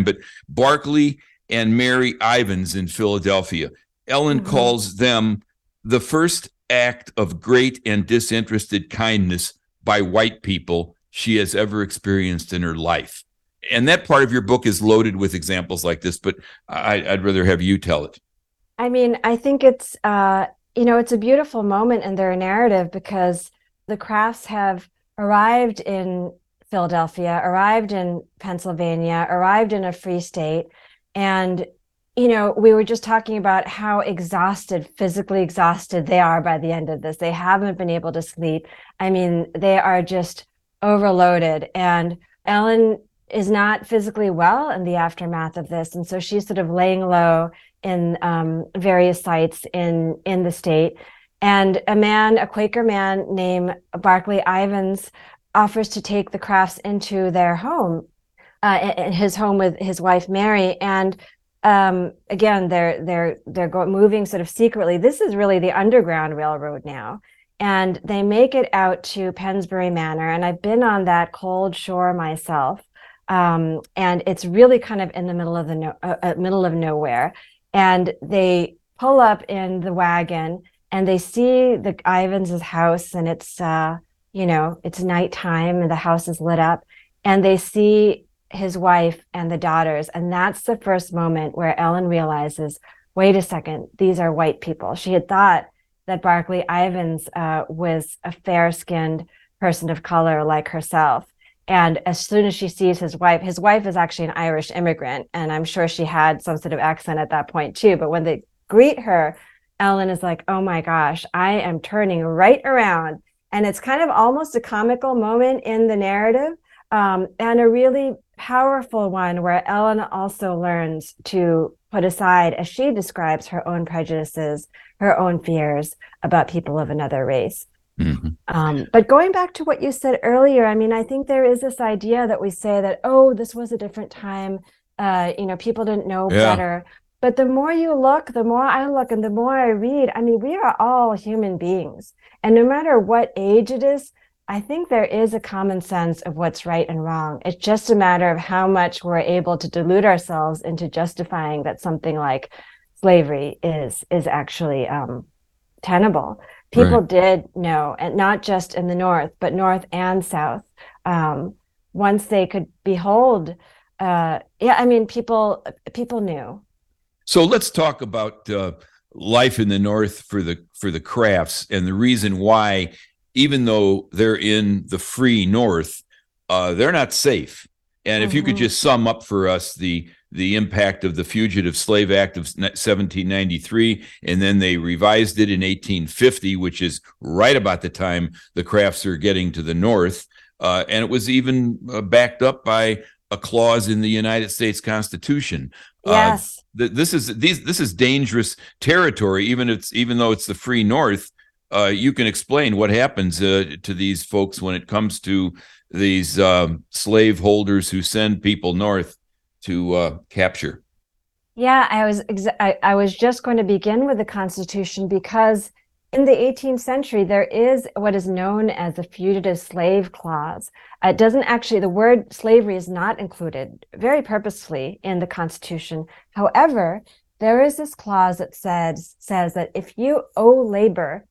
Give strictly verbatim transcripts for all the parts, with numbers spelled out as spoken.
time, but Barclay and Mary Ivins in Philadelphia. Ellen mm-hmm. calls them the first act of great and disinterested kindness by white people she has ever experienced in her life. And that part of your book is loaded with examples like this, but I, I'd rather have you tell it. I mean, I think it's, uh, you know, it's a beautiful moment in their narrative because the Crafts have arrived in Philadelphia, arrived in Pennsylvania, arrived in a free state. And, you know, we were just talking about how exhausted, physically exhausted they are by the end of this. They haven't been able to sleep. I mean, they are just overloaded. And Ellen is not physically well in the aftermath of this. And so she's sort of laying low in um, various sites in, in the state. And a man, a Quaker man named Barclay Ivins, offers to take the Crafts into their home, uh, in his home with his wife, Mary. And um, again, they're, they're, they're going, moving sort of secretly. This is really the Underground Railroad now. And they make it out to Pennsbury Manor. And I've been on that cold shore myself. Um, and it's really kind of in the middle of the no, uh, middle of nowhere. And they pull up in the wagon and they see the Ivins' house, and it's, uh, you know, it's nighttime and the house is lit up, and they see his wife and the daughters. And that's the first moment where Ellen realizes, wait a second, these are white people. She had thought that Barclay Ivins uh, was a fair-skinned person of color like herself. And as soon as she sees his wife, his wife is actually an Irish immigrant, and I'm sure she had some sort of accent at that point too. But when they greet her, Ellen is like, oh my gosh, I am turning right around. And it's kind of almost a comical moment in the narrative, um, and a really powerful one where Ellen also learns to put aside, as she describes, her own prejudices, her own fears about people of another race. Mm-hmm. Um, but going back to what you said earlier, I mean, I think there is this idea that we say that, oh, this was a different time. Uh, you know, people didn't know yeah. better. But the more you look, the more I look, and the more I read, I mean, we are all human beings. And no matter what age it is, I think there is a common sense of what's right and wrong. It's just a matter of how much we're able to delude ourselves into justifying that something like slavery is, is actually um, tenable. People right. did know, and not just in the North, but North and South. Um, once they could behold, uh, yeah, I mean, people people knew. So let's talk about uh, life in the North for the for the Crafts, and the reason why, even though they're in the free North, uh, they're not safe. And mm-hmm. if you could just sum up for us the the impact of the Fugitive Slave Act of seventeen ninety-three, and then they revised it in eighteen fifty, which is right about the time the Crafts are getting to the North. Uh, and it was even uh, backed up by a clause in the United States Constitution. Yes. Uh, th- this is these this is dangerous territory, even it's even though it's the free North. Uh, you can explain what happens uh, to these folks when it comes to these um, slave holders who send people north to uh, capture. Yeah, I was exa- I, I was just going to begin with the Constitution, because in the eighteenth century, there is what is known as the Fugitive Slave Clause. It doesn't actually, the word slavery is not included very purposefully in the Constitution. However, there is this clause that says, says that if you owe labor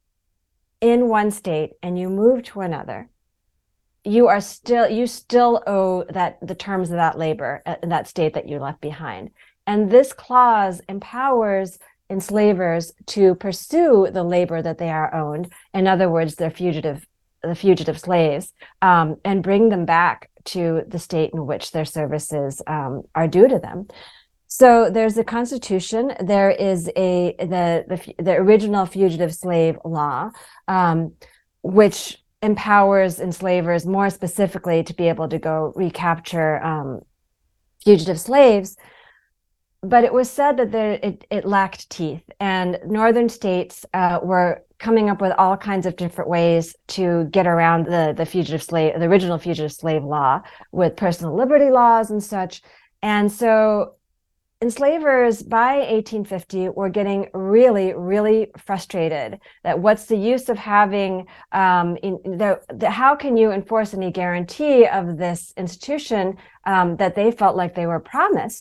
in one state and you move to another, you are still, you still owe that the terms of that labor in that state that you left behind. And this clause empowers enslavers to pursue the labor that they are owned. In other words, they're fugitive, the fugitive slaves, um, and bring them back to the state in which their services um, are due to them. So there's the Constitution. There is a the the, the original fugitive slave law, um, which empowers enslavers more specifically to be able to go recapture um, fugitive slaves. But it was said that there, it, it lacked teeth, and northern states uh, were coming up with all kinds of different ways to get around the, the fugitive slave, the original fugitive slave law, with personal liberty laws and such. And so enslavers by eighteen fifty were getting really, really frustrated that what's the use of having, um, in the, the, how can you enforce any guarantee of this institution um, that they felt like they were promised